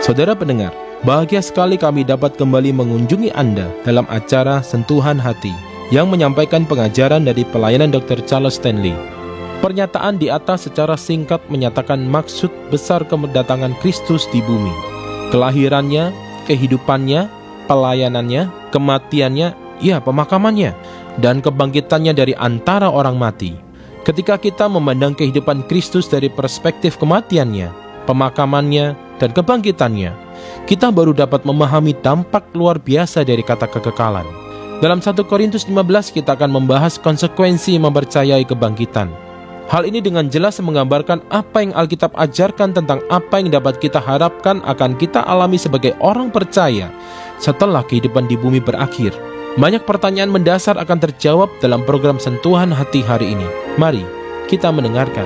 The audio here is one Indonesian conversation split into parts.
Saudara pendengar, bahagia sekali kami dapat kembali mengunjungi Anda dalam acara Sentuhan Hati yang menyampaikan pengajaran dari pelayanan Dr. Charles Stanley. Pernyataan di atas secara singkat menyatakan maksud besar kedatangan Kristus di bumi. Kelahirannya, kehidupannya, pelayanannya, kematiannya, pemakamannya, dan kebangkitannya dari antara orang mati. Ketika kita memandang kehidupan Kristus dari perspektif kematiannya, pemakamannya, dan kebangkitannya, kita baru dapat memahami dampak luar biasa dari kata kekekalan. Dalam 1 Korintus 15 kita akan membahas konsekuensi mempercayai kebangkitan. Hal ini dengan jelas menggambarkan apa yang Alkitab ajarkan tentang apa yang dapat kita harapkan akan kita alami sebagai orang percaya setelah kehidupan di bumi berakhir. Banyak pertanyaan mendasar akan terjawab dalam program Sentuhan Hati hari ini. Mari kita mendengarkan.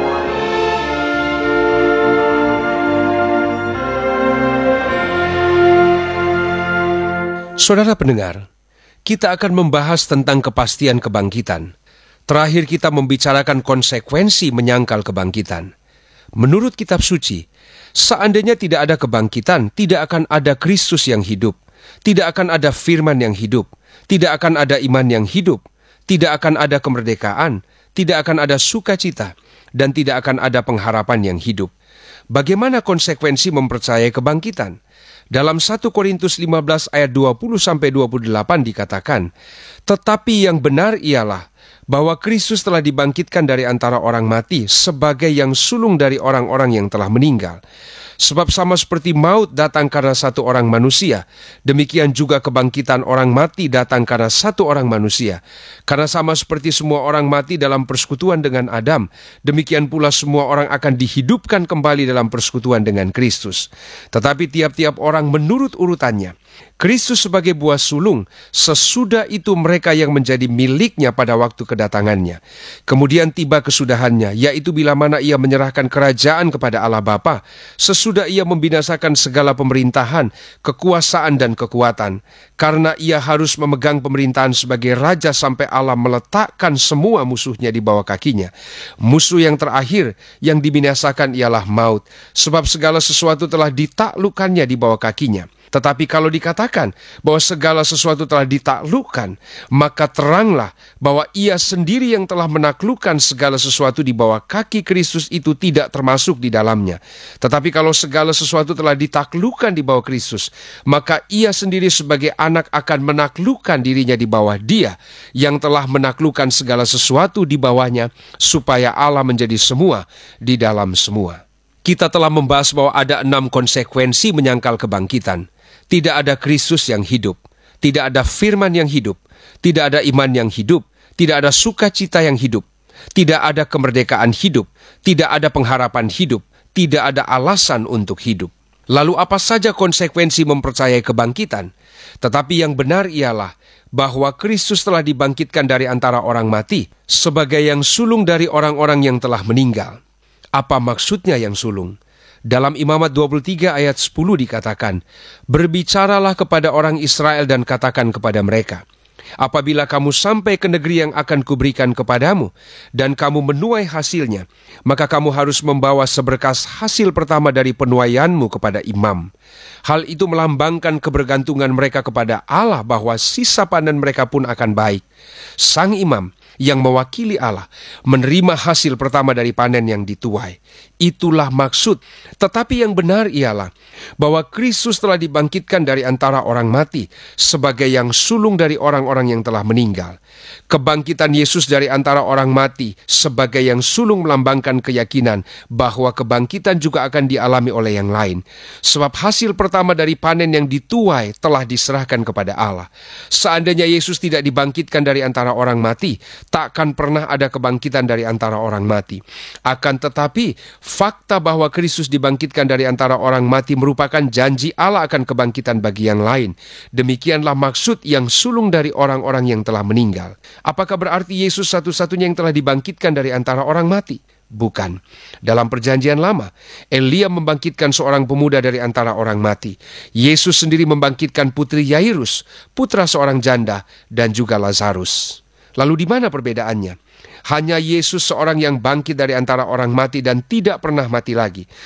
Saudara pendengar, kita akan membahas tentang kepastian kebangkitan. Terakhir kita membicarakan konsekuensi menyangkal kebangkitan. Menurut kitab suci, seandainya tidak ada kebangkitan, tidak akan ada Kristus yang hidup, tidak akan ada firman yang hidup, tidak akan ada iman yang hidup, tidak akan ada kemerdekaan, tidak akan ada sukacita, dan tidak akan ada pengharapan yang hidup. Bagaimana konsekuensi mempercayai kebangkitan? Dalam 1 Korintus 15 ayat 20-28 dikatakan, "Tetapi yang benar ialah bahwa Kristus telah dibangkitkan dari antara orang mati sebagai yang sulung dari orang-orang yang telah meninggal. Sebab sama seperti maut datang karena satu orang manusia, demikian juga kebangkitan orang mati datang karena satu orang manusia. Karena sama seperti semua orang mati dalam persekutuan dengan Adam, demikian pula semua orang akan dihidupkan kembali dalam persekutuan dengan Kristus. Tetapi tiap-tiap orang menurut urutannya. Kristus sebagai buah sulung, sesudah itu mereka yang menjadi miliknya pada waktu kedatangannya. Kemudian tiba kesudahannya, yaitu bila mana ia menyerahkan kerajaan kepada Allah Bapa, sesudah ia membinasakan segala pemerintahan, kekuasaan dan kekuatan. Karena ia harus memegang pemerintahan sebagai raja sampai Allah meletakkan semua musuhnya di bawah kakinya. Musuh yang terakhir yang dibinasakan ialah maut, sebab segala sesuatu telah ditaklukkannya di bawah kakinya. Tetapi kalau dikatakan bahwa segala sesuatu telah ditaklukkan, maka teranglah bahwa ia sendiri yang telah menaklukkan segala sesuatu di bawah kaki Kristus itu tidak termasuk di dalamnya. Tetapi kalau segala sesuatu telah ditaklukkan di bawah Kristus, maka ia sendiri sebagai anak akan menaklukkan dirinya di bawah Dia yang telah menaklukkan segala sesuatu di bawahnya, supaya Allah menjadi semua di dalam semua. Kita telah membahas bahwa ada 6 konsekuensi menyangkal kebangkitan. Tidak ada Kristus yang hidup, tidak ada firman yang hidup, tidak ada iman yang hidup, tidak ada sukacita yang hidup, tidak ada kemerdekaan hidup, tidak ada pengharapan hidup, tidak ada alasan untuk hidup. Lalu apa saja konsekuensi mempercayai kebangkitan? Tetapi yang benar ialah bahwa Kristus telah dibangkitkan dari antara orang mati sebagai yang sulung dari orang-orang yang telah meninggal. Apa maksudnya yang sulung? Dalam Imamat 23 ayat 10 dikatakan, "Berbicaralah kepada orang Israel dan katakan kepada mereka, apabila kamu sampai ke negeri yang akan kuberikan kepadamu, dan kamu menuai hasilnya, maka kamu harus membawa seberkas hasil pertama dari penuaianmu kepada imam. Hal itu melambangkan kebergantungan mereka kepada Allah bahwa sisa panen mereka pun akan baik. Sang imam yang mewakili Allah menerima hasil pertama dari panen yang dituai. Itulah maksud. Tetapi yang benar ialah bahwa Kristus telah dibangkitkan dari antara orang mati sebagai yang sulung dari orang-orang yang telah meninggal. Kebangkitan Yesus dari antara orang mati sebagai yang sulung melambangkan keyakinan bahwa kebangkitan juga akan dialami oleh yang lain. Sebab hasil pertama dari panen yang dituai telah diserahkan kepada Allah. Seandainya Yesus tidak dibangkitkan dari antara orang mati, takkan pernah ada kebangkitan dari antara orang mati. Akan tetapi, fakta bahwa Kristus dibangkitkan dari antara orang mati merupakan janji Allah akan kebangkitan bagi yang lain. Demikianlah maksud yang sulung dari orang-orang yang telah meninggal. Apakah berarti Yesus satu-satunya yang telah dibangkitkan dari antara orang mati? Bukan. Dalam perjanjian lama, Elia membangkitkan seorang pemuda dari antara orang mati. Yesus sendiri membangkitkan putri Yairus, putra seorang janda, dan juga Lazarus. Lalu di mana perbedaannya? Hanya Yesus seorang yang bangkit dari antara orang mati dan tidak pernah mati lagi.